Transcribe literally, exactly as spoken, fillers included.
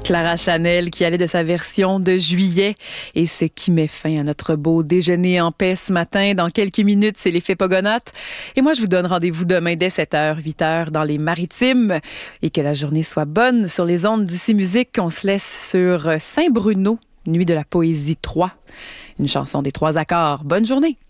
Clara Chanel qui allait de sa version de juillet et c'est qui met fin à notre beau déjeuner en paix ce matin. Dans quelques minutes, c'est l'effet Pogonates. Et moi, je vous donne rendez-vous demain dès sept heures, huit heures dans les Maritimes. Et que la journée soit bonne sur les ondes d'Ici Musique. On se laisse sur Saint-Bruno, Nuit de la Poésie trois, une chanson des trois accords. Bonne journée!